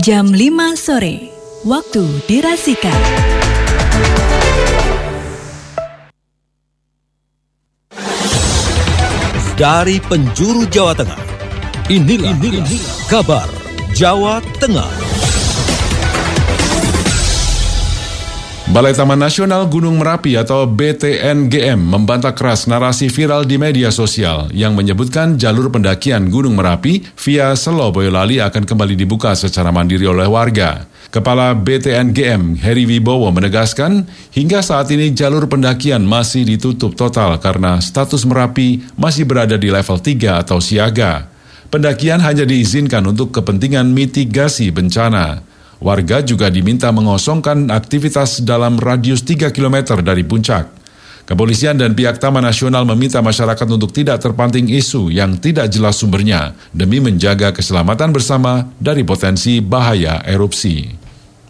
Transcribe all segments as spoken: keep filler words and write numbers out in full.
Jam lima sore, waktu dirasikan. Dari penjuru Jawa Tengah, inilah, inilah kabar Jawa Tengah. Balai Taman Nasional Gunung Merapi atau B T N G M membantah keras narasi viral di media sosial yang menyebutkan jalur pendakian Gunung Merapi via Selo Boyolali akan kembali dibuka secara mandiri oleh warga. Kepala B T N G M, Heri Wibowo, menegaskan hingga saat ini jalur pendakian masih ditutup total karena status Merapi masih berada di level tiga atau siaga. Pendakian hanya diizinkan untuk kepentingan mitigasi bencana. Warga juga diminta mengosongkan aktivitas dalam radius tiga kilometer dari puncak. Kepolisian dan pihak Taman Nasional meminta masyarakat untuk tidak terpancing isu yang tidak jelas sumbernya demi menjaga keselamatan bersama dari potensi bahaya erupsi.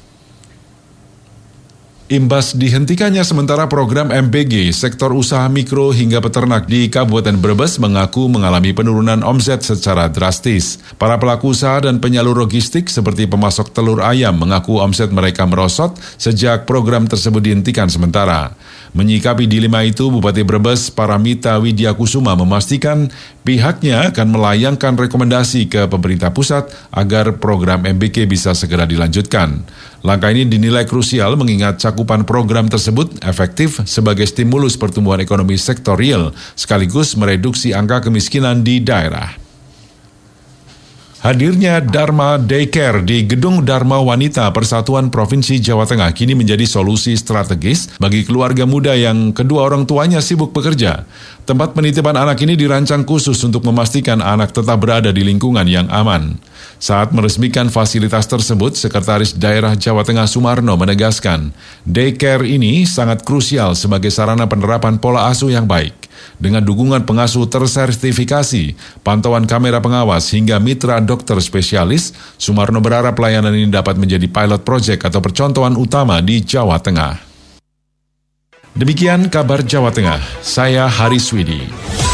Imbas dihentikannya sementara program M B G, sektor usaha mikro hingga peternak di Kabupaten Brebes mengaku mengalami penurunan omset secara drastis. Para pelaku usaha dan penyalur logistik seperti pemasok telur ayam mengaku omset mereka merosot sejak program tersebut dihentikan sementara. Menyikapi dilema itu, Bupati Brebes Paramita Widyakusuma memastikan pihaknya akan melayangkan rekomendasi ke pemerintah pusat agar program M B G bisa segera dilanjutkan. Langkah ini dinilai krusial mengingat cakupan program tersebut efektif sebagai stimulus pertumbuhan ekonomi sektor real, sekaligus mereduksi angka kemiskinan di daerah. Hadirnya Dharma Daycare di Gedung Dharma Wanita Persatuan Provinsi Jawa Tengah kini menjadi solusi strategis bagi keluarga muda yang kedua orang tuanya sibuk bekerja. Tempat penitipan anak ini dirancang khusus untuk memastikan anak tetap berada di lingkungan yang aman. Saat meresmikan fasilitas tersebut, Sekretaris Daerah Jawa Tengah Sumarno menegaskan, daycare ini sangat krusial sebagai sarana penerapan pola asuh yang baik. Dengan dukungan pengasuh tersertifikasi, pantauan kamera pengawas hingga mitra dokter spesialis, Sumarno berharap pelayanan ini dapat menjadi pilot project atau percontohan utama di Jawa Tengah. Demikian kabar Jawa Tengah, saya Haris Widi.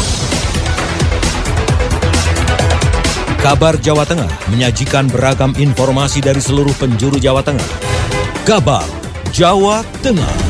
Kabar Jawa Tengah menyajikan beragam informasi dari seluruh penjuru Jawa Tengah. Kabar Jawa Tengah.